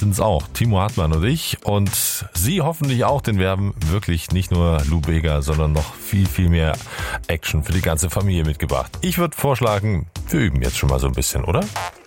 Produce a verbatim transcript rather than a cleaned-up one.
sind es auch, Timo Hartmann und ich. Und Sie hoffentlich auch, denn wir haben wirklich nicht nur Lou Bega, sondern noch viel, viel mehr Action für die ganze Familie mitgebracht. Ich würde vorschlagen, wir üben jetzt schon mal so ein bisschen, oder?